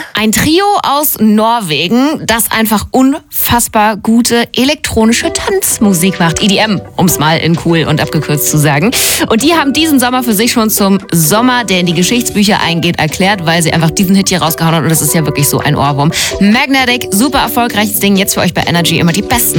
Ein Trio aus Norwegen, das einfach unfassbar gute elektronische Tanzmusik macht. EDM, um es mal in cool und abgekürzt zu sagen. Und die haben diesen Sommer für sich schon zum Sommer, der in die Geschichtsbücher eingeht, erklärt, weil sie einfach diesen Hit hier rausgehauen haben. Und das ist ja wirklich so ein Ohrwurm. Magnetic, super erfolgreiches Ding. Jetzt für euch bei Energy immer die besten